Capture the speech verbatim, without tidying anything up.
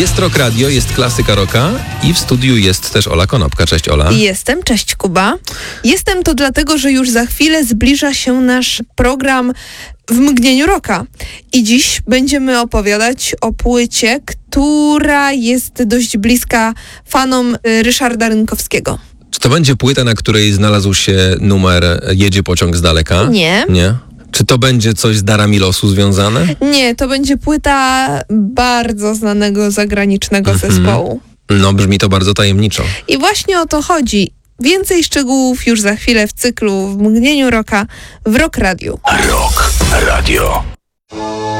Jest Rock Radio, jest klasyka rocka i w studiu jest też Ola Konopka. Cześć Ola. Jestem, cześć Kuba. Jestem to dlatego, że już za chwilę zbliża się nasz program W mgnieniu rocka. I dziś będziemy opowiadać o płycie, która jest dość bliska fanom Ryszarda Rynkowskiego. Czy to będzie płyta, na której znalazł się numer Jedzie pociąg z daleka? Nie. Nie? Czy to będzie coś z darami losu związane? Nie, to będzie płyta bardzo znanego zagranicznego Mhm. zespołu. No, brzmi to bardzo tajemniczo. I właśnie o to chodzi. Więcej szczegółów już za chwilę w cyklu W mgnieniu rocka w Rock Radio. Rock Radio.